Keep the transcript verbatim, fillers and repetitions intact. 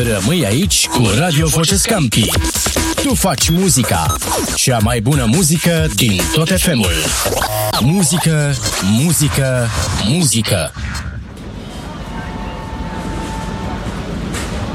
Rămâi aici cu Radio Voce Scampi. Tu faci muzica, cea mai bună muzică din tot F M-ul. Muzică, muzică, muzică.